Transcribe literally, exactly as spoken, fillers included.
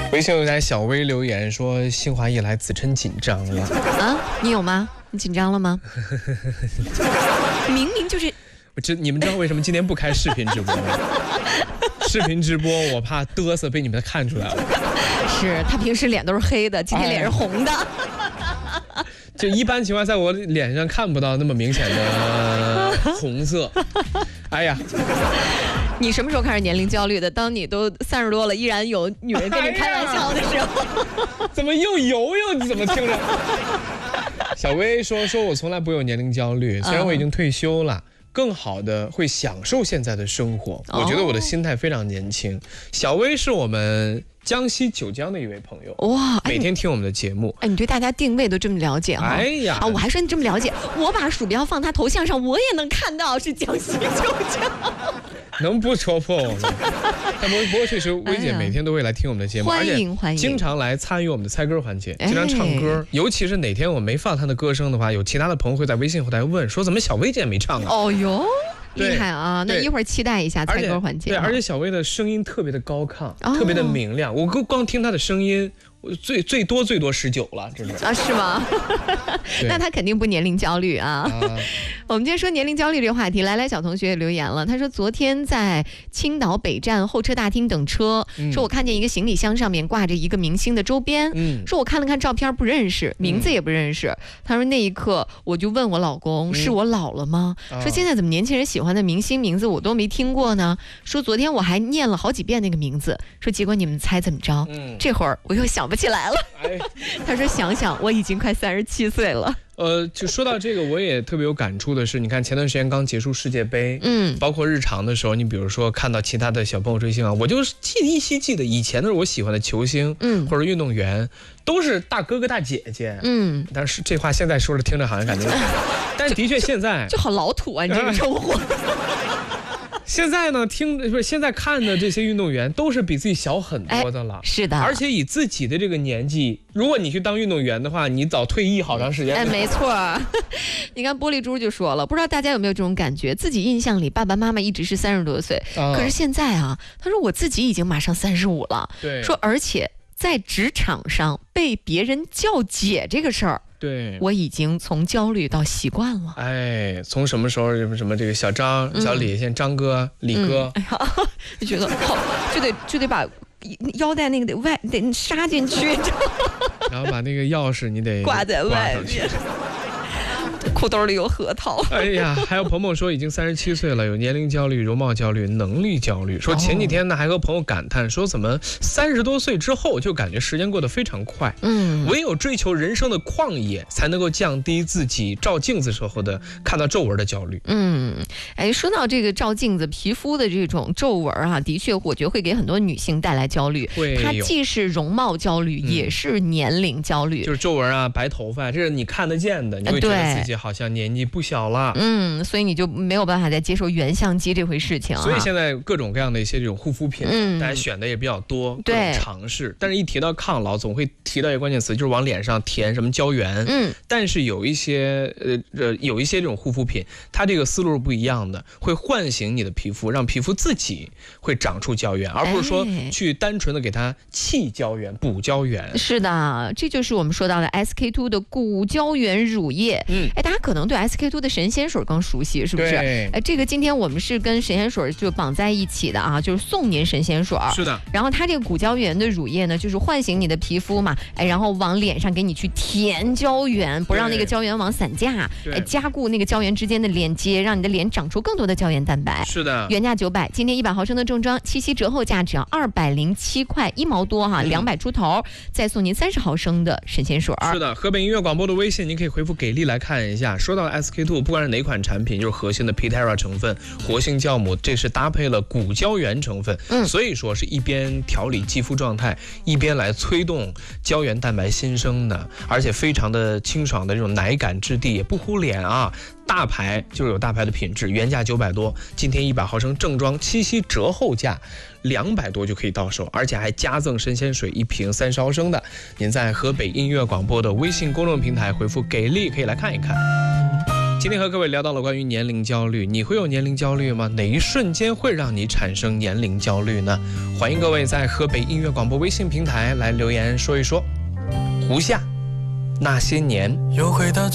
微信有台小薇留言说：“新华一来，子琛紧张了啊？你有吗？你紧张了吗？明明就是…… 我知你们知道为什么今天不开视频直播吗？视频直播我怕嘚瑟被你们看出来了。 是他平时脸都是黑的，今天脸是红的。 哎、就一般情况下我脸上看不到那么明显的红色。哎呀。” 你什么时候开始年龄焦虑的？当你都三十多了，依然有女人跟你开玩笑的时候， 哎、怎么又油又怎么听着？小薇说：“说我从来不有年龄焦虑，虽然我已经退休了，嗯、更好的会享受现在的生活。哦、我觉得我的心态非常年轻。”小薇是我们江西九江的一位朋友，哇，每天听我们的节目。 哎，你对大家定位都这么了解哈？ 哎呀， 啊，我还说你这么了解，我把鼠标放他头像上，我也能看到是江西九江。 能不戳破我们？但不不过确实，薇姐每天都会来听我们的节目， 欢迎欢迎， 经常来参与我们的猜歌环节，经常唱歌。哎、尤其是哪天我没放她的歌声的话，有其他的朋友会在微信后台问说：“怎么小薇姐没唱啊？” 哦哟，厉害啊！那一会儿期待一下猜歌环节。 对，而且小薇的声音特别的高亢，哦、特别的明亮。我光光听她的声音。最最多最多十九了，真是啊，是吗？那他肯定不年龄焦虑啊。啊我们今天说年龄焦虑这个话题，来来小同学也留言了，他说昨天在青岛北站候车大厅等车，嗯、说我看见一个行李箱上面挂着一个明星的周边，嗯、说我看了看照片不认识，名字也不认识。嗯、他说那一刻我就问我老公，嗯、是我老了吗？啊、说现在怎么年轻人喜欢的明星名字我都没听过呢？说昨天我还念了好几遍那个名字，说结果你们猜怎么着？嗯、这会儿我又想不起来了。哎、他说想想我已经快三十七岁了。 呃，就说到这个，我也特别有感触的是，你看前段时间刚结束世界杯，嗯，包括日常的时候，你比如说看到其他的小朋友追星啊，我就记依稀记得以前的我喜欢的球星，嗯，或者运动员，都是大哥哥大姐姐，嗯，但是这话现在说着听着好像感觉，但的确现在就, 就, 就好老土啊，你这个称呼。 现在呢，听不是现在看的这些运动员都是比自己小很多的了，哎、 是的， 而且以自己的这个年纪，如果你去当运动员的话，你早退役好长时间。 哎，没错。你看玻璃珠就说了，不知道大家有没有这种感觉？自己印象里爸爸妈妈一直是三十多岁，啊、可是现在啊，他说我自己已经马上三十五了，对，说而且在职场上被别人叫姐这个事儿。 对， 我已经从焦虑到习惯了。 哎，从什么时候什么什么这个小张、嗯、小李，现在张哥、李哥， 嗯、哎呀，就觉得好，就得就得把腰带那个得外得插进去， 然后把那个钥匙你得挂在外面。裤兜里有核桃。 哎呀，还有鹏鹏说已经三十七岁了，有年龄焦虑、容貌焦虑、能力焦虑。说前几天呢还和朋友感叹说，怎么三十多岁之后就感觉时间过得非常快。嗯，唯有追求人生的旷野，才能够降低自己照镜子时候的看到皱纹的焦虑。 嗯，哎，说到这个照镜子皮肤的这种皱纹啊，的确我觉得会给很多女性带来焦虑。会，它既是容貌焦虑，嗯、也是年龄焦虑。 就是皱纹啊、白头发，这是你看得见的，你会觉得自己好像年纪不小了， 嗯，所以你就没有办法再接受原相机这回事情、啊。 所以现在各种各样的一些这种护肤品，嗯，大家选的也比较多，对，尝试。但是一提到抗老，总会提到一个关键词，就是往脸上填什么胶原。嗯，但是有一些呃呃有一些这种护肤品，它这个思路是不一样的，会唤醒你的皮肤，让皮肤自己会长出胶原，而不是说去单纯的给它弃胶原、补胶原。 是的，这就是我们说到的 S K 二 的固胶原乳液。嗯，哎，大家可能对 S K 二 的神仙水更熟悉，是不是？哎，这个今天我们是跟神仙水就绑在一起的啊，就是送您神仙水。 是的。 然后它这个固胶原的乳液呢，就是唤醒你的皮肤嘛，哎，然后往脸上给你去填胶原，不让那个胶原往散架，哎，加固那个胶原之间的连接，让你的脸长出更多的胶原蛋白。 是的。 原价九百，今天一百毫升的正装，七夕折后价只要二百零七块一毛多哈，两百、嗯、出头，再送您三十毫升的神仙水。 是的，河北音乐广播的微信，您可以回复给力来看一下。说到 S K 二，不管是哪款产品，就是核心的 Pitera 成分、活性酵母，这是搭配了骨胶原成分，嗯，所以说是一边调理肌肤状态，一边来催动胶原蛋白新生的，而且非常的清爽的这种奶感质地，也不糊脸啊。大牌就是有大牌的品质，原价九百多，今天一百毫升正装七夕折后价两百多就可以到手，而且还加赠神仙水一瓶三十毫升的。您在河北音乐广播的微信公众平台回复给力可以来看一看。 今天和各位聊到了关于年龄焦虑，你会有年龄焦虑吗？哪一瞬间会让你产生年龄焦虑呢？欢迎各位在河北音乐广播微信平台来留言说一说。胡夏，那些年。又回到